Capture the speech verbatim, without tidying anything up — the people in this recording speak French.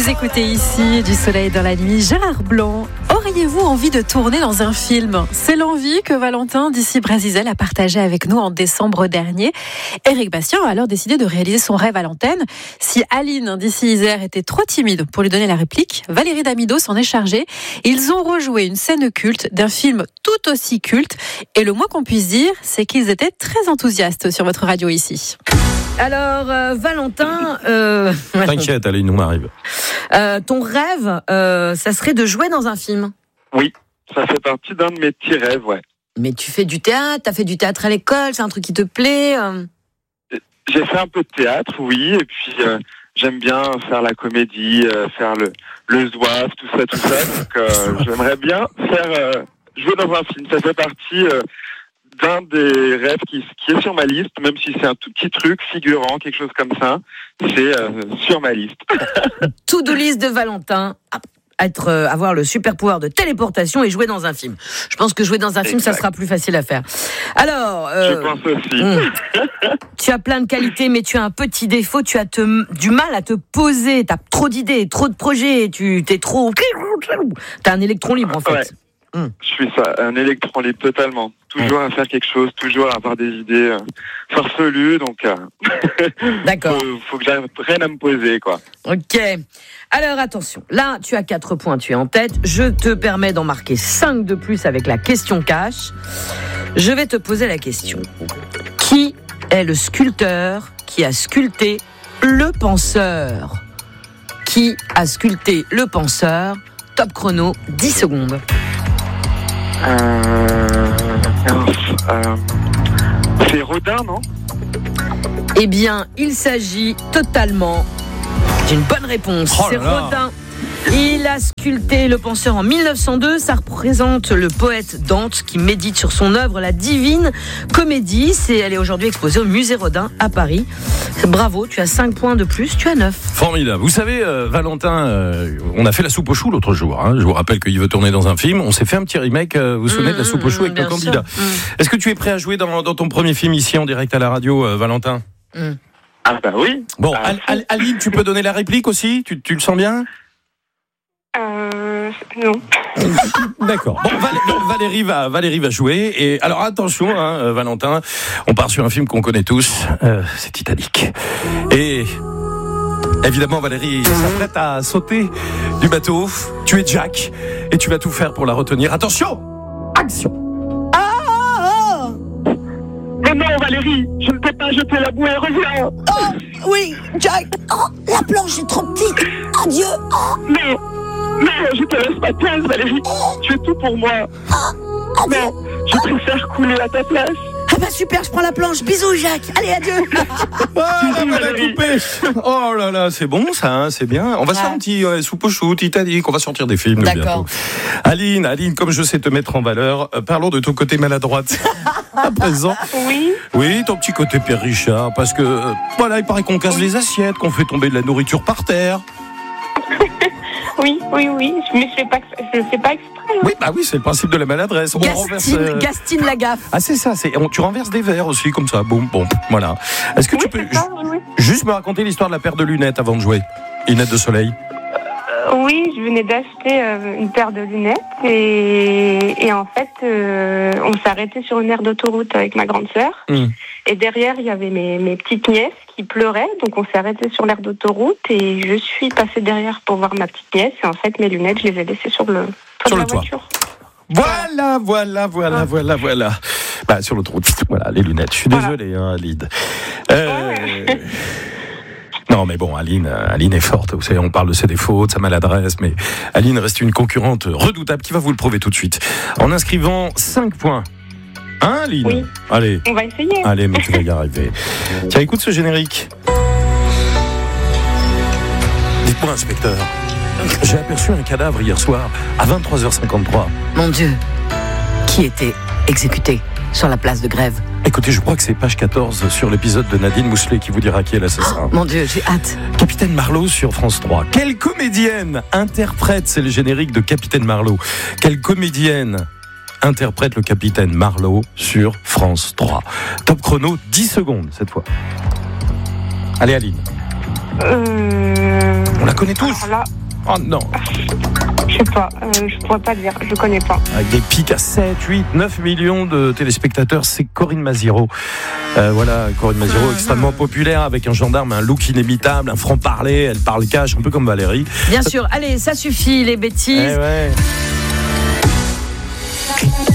Vous écoutez ici Du Soleil dans la nuit, Gérard Blanc. Auriez-vous envie de tourner dans un film ? C'est l'envie que Valentin d'ici Brasizel a partagée avec nous en décembre dernier. Éric Bastien a alors décidé de réaliser son rêve à l'antenne. Si Aline d'ici Isère était trop timide pour lui donner la réplique, Valérie Damido s'en est chargée. Ils ont rejoué une scène culte d'un film tout aussi culte. Et le moins qu'on puisse dire, c'est qu'ils étaient très enthousiastes sur votre radio ici. Alors, euh, Valentin... Euh... T'inquiète, Aline, on arrive. Euh, ton rêve, euh, ça serait de jouer dans un film ? Oui, ça fait partie d'un de mes petits rêves, ouais. Mais tu fais du théâtre, t'as fait du théâtre à l'école, c'est un truc qui te plaît euh... J'ai fait un peu de théâtre, oui, et puis euh, j'aime bien faire la comédie, euh, faire le, le zouave, tout ça, tout ça. Donc euh, j'aimerais bien faire euh, jouer dans un film. Ça fait partie... Euh, d'un des rêves qui, qui est sur ma liste, même si c'est un tout petit truc, figurant, quelque chose comme ça, c'est euh, sur ma liste. To-do list de Valentin, être, euh, avoir le super pouvoir de téléportation et jouer dans un film. Je pense que jouer dans un exact. film, ça sera plus facile à faire. Alors, euh, je pense aussi. Hum, tu as plein de qualités, mais tu as un petit défaut, tu as te, du mal à te poser, tu as trop d'idées, trop de projets, tu t'es trop... T'as un électron libre, en fait. Ouais. Hum. Je suis ça, un électron libre totalement. Toujours à faire quelque chose, toujours à avoir des idées euh, farfelues, donc euh, d'accord. faut, faut que j'arrive rien à me poser, quoi. Ok. Alors attention, là tu as quatre points, tu es en tête. Je te permets d'en marquer cinq de plus avec la question cash. Je vais te poser la question. Qui est le sculpteur qui a sculpté le penseur ? Qui a sculpté le penseur ? Top chrono, dix secondes. Euh... Euh... C'est Rodin, non ? Eh bien, il s'agit totalement d'une bonne réponse. Oh c'est Rodin. Il a sculpté le penseur en mille neuf cent deux. Ça représente le poète Dante qui médite sur son œuvre, la Divine Comédie. C'est, elle est aujourd'hui exposée au musée Rodin à Paris. Bravo, tu as cinq points de plus, tu as neuf. Formidable. Vous savez, euh, Valentin, euh, on a fait la soupe aux choux l'autre jour. Hein. Je vous rappelle qu'il veut tourner dans un film. On s'est fait un petit remake, euh, vous vous souvenez, mmh, de la soupe aux choux avec nos candidats. Mmh. Est-ce que tu es prêt à jouer dans, dans ton premier film ici en direct à la radio, euh, Valentin ? mmh. Ah bah oui. Bon, ah. Al- Al- Aline, tu peux donner la réplique aussi ? tu, tu le sens bien ? Euh, non. D'accord. Bon, Val- Valérie va, Valérie va jouer. Et alors attention, hein, Valentin, on part sur un film qu'on connaît tous. Euh, c'est Titanic. Et évidemment, Valérie s'apprête à sauter du bateau. Tu es Jack et tu vas tout faire pour la retenir. Attention, action. Ah, mais non, Valérie, je ne peux pas jeter la bouée. Reviens. Oh, oui, Jack. Oh, la planche est trop petite. Adieu. Oh. Mais Non, je te laisse ma place, Valérie. Tu es tout pour moi. Oh, non, je préfère couler à ta place. Ah bah super, je prends la planche. Bisous, Jacques. Allez, adieu. Ah, on va la couper. Oh là là, c'est bon ça, hein, c'est bien. On va se faire un petit euh, soupe aux choux, Titanic. On va sortir des films bientôt. Aline, Aline, comme je sais te mettre en valeur, euh, parlons de ton côté maladroite. À présent. Oui. Oui, ton petit côté Père Richard, parce que euh, voilà, il paraît qu'on casse les assiettes, qu'on fait tomber de la nourriture par terre. Oui, oui, oui, mais je fais pas, je fais pas exprès. Hein. Oui, bah oui, c'est le principe de la maladresse. On Gastine, renverse, euh... Gastine Lagaffe. Ah, c'est ça, c'est, on, tu renverses des verres aussi, comme ça, boum, bon, voilà. Est-ce que oui, tu peux ça, oui, oui. juste me raconter l'histoire de la paire de lunettes avant de jouer ? Lunettes de soleil. euh, Oui, je venais d'acheter euh, une paire de lunettes et, et en fait, euh, on s'est arrêté sur une aire d'autoroute avec ma grande sœur. Mmh. Et derrière, il y avait mes, mes petites nièces qui pleuraient, donc on s'est arrêté sur l'aire d'autoroute et je suis passée derrière pour voir ma petite nièce et en fait mes lunettes je les ai laissées sur le toit sur de le la toit. voiture. Voilà, voilà, voilà, ah. voilà, voilà. Bah sur l'autoroute, voilà les lunettes. Je suis voilà. désolé, hein, Aline. Euh... Ouais. Non mais bon, Aline, Aline est forte. Vous savez, on parle de ses défauts, de sa maladresse, mais Aline reste une concurrente redoutable qui va vous le prouver tout de suite en inscrivant cinq points. Hein, Aline ? Oui. Allez. On va essayer. Allez, mais tu vas y arriver. Tiens, écoute ce générique. Dites-moi, inspecteur, j'ai aperçu un cadavre hier soir à vingt-trois heures cinquante-trois. Mon Dieu, qui était exécuté sur la place de Grève ? Écoutez, je crois que c'est page quatorze sur l'épisode de Nadine Mousselet qui vous dira qui est l'assassin. Oh, mon Dieu, j'ai hâte. Capitaine Marlowe sur France trois. Quelle comédienne interprète, c'est le générique de Capitaine Marlowe, quelle comédienne interprète le capitaine Marlowe sur France trois. Top chrono, dix secondes cette fois. Allez Aline. Euh... On la connaît. connaît tous. Alors là, oh non. Je sais pas, euh, je pourrais pas dire, je connais pas. Avec des pics à sept, huit, neuf millions de téléspectateurs, c'est Corinne Maziero. Euh, voilà, Corinne Maziero, extrêmement populaire, avec un gendarme, un look inimitable, un franc-parler, elle parle cash, un peu comme Valérie. Bien ça... sûr, allez, ça suffit les bêtises. Eh ouais.